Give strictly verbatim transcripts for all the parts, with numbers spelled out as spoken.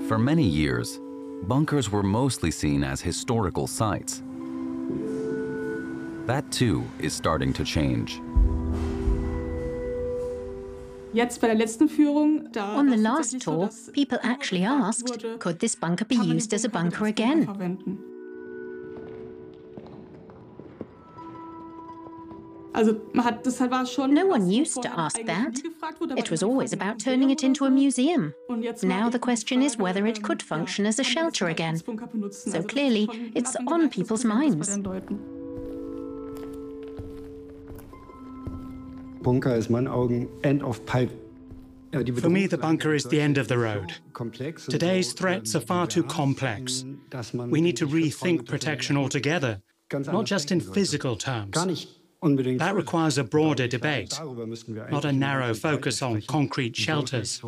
For many years, bunkers were mostly seen as historical sites. That too is starting to change. On the last tour, people actually asked, could this bunker be used as a bunker again? No one used to ask that. It was always about turning it into a museum. Now the question is whether it could function as a shelter again. So clearly, it's on people's minds. Bunker is in my Augen end of pipe. For me, the bunker is the end of the road. Today's threats are far too complex. We need to rethink protection altogether, not just in physical terms. That requires a broader debate, not a narrow focus on concrete shelters.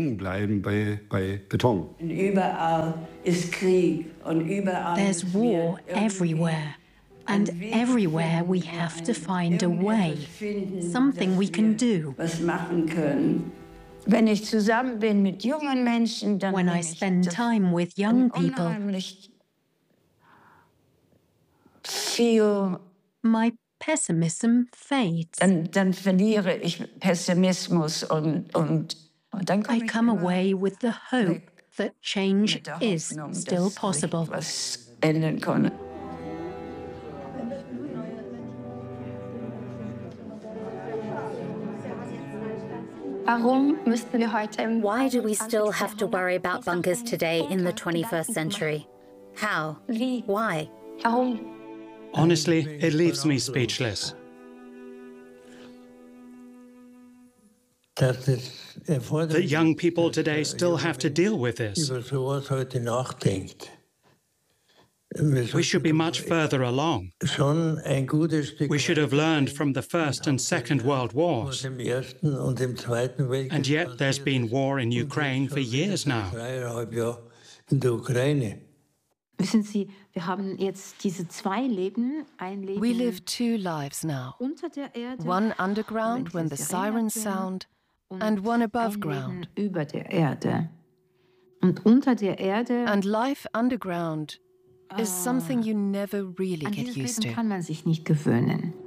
There's war everywhere. And everywhere we have to find a way, something we can do. When I spend time with young people, my pessimism fades. I come away with the hope that change is still possible. Why do we still have to worry about bunkers today in the twenty-first century? How? Why? Honestly, it leaves me speechless. That young people today still have to deal with this. We should be much further along. We should have learned from the First and Second World Wars. And yet there's been war in Ukraine for years now. We live two lives now. One underground when the sirens sound, and one above ground. And life underground is something you never really get used to.